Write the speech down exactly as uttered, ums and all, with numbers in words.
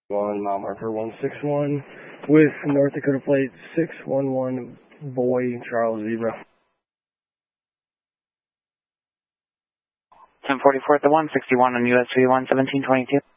One mile marker one six one with North Dakota plate six one one Boy Charles Zebra. ten forty-four at the one sixty-one on U S three one seventeen twenty-two.